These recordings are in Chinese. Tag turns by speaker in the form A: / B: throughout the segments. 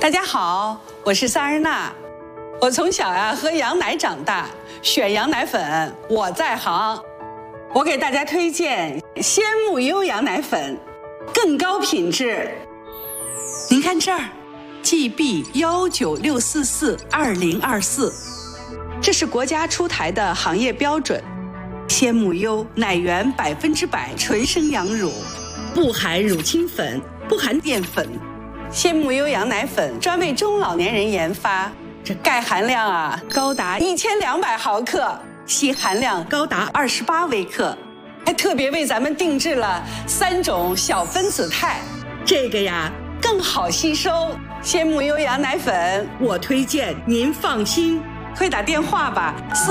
A: 大家好，我是萨日娜。我从小喝羊奶长大，选羊奶粉我在行。我给大家推荐鲜木优羊奶粉，更高品质。您看这儿 ，GB196442024，这是国家出台的行业标准。鲜木优奶源100%纯生羊乳，不含乳清粉，不含淀粉。鲜木优羊奶粉专为中老年人研发，这钙含量高达1200毫克，硒含量高达28微克，还特别为咱们定制了3种小分子肽，这个更好吸收。鲜木优羊奶粉我推荐您放心，快打电话吧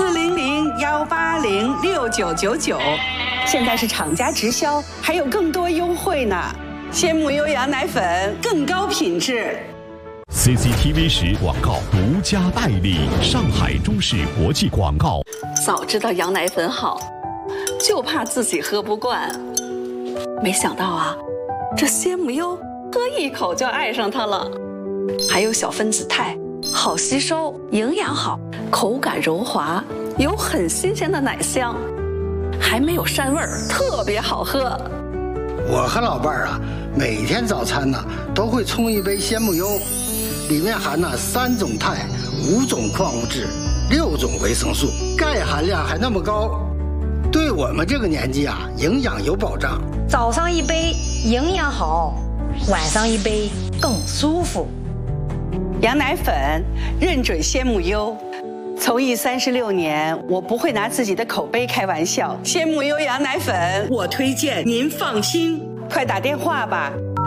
A: ，400-180-6999，现在是厂家直销，还有更多优惠呢。鲜木优羊奶粉更高品质。
B: CCTV 10广告独家代理，上海中视国际广告。
A: 早知道羊奶粉好，就怕自己喝不惯。没想到这鲜木优喝一口就爱上它了。还有小分子肽，好吸收，营养好，口感柔滑，有很新鲜的奶香，还没有膻味儿，特别好喝。
C: 我和老伴儿每天早餐都会冲一杯鲜木优，里面含3种肽、5种矿物质、6种维生素，钙含量还那么高，对我们这个年纪营养有保障。
D: 早上一杯营养好，晚上一杯更舒服。
A: 羊奶粉认准鲜木优，从艺36年，我不会拿自己的口碑开玩笑。鲜木优羊奶粉我推荐您放心，快打电话吧